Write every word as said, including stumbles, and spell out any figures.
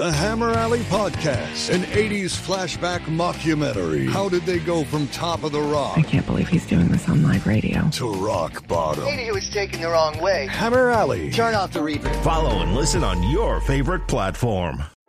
The Hammer Alley Podcast, an eighties flashback mockumentary. How did they go from Top of the Rock? I can't believe he's doing this on live radio. To rock bottom. Maybe he was taken the wrong way. Hammer Alley. Turn off the reverb. Follow and listen on your favorite platform.